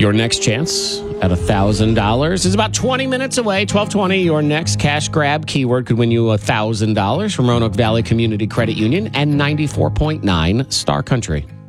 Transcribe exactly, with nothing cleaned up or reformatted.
Your next chance at one thousand dollars is about twenty minutes away. twelve twenty, your next cash grab keyword could win you one thousand dollars from Roanoke Valley Community Credit Union and ninety-four point nine Star Country.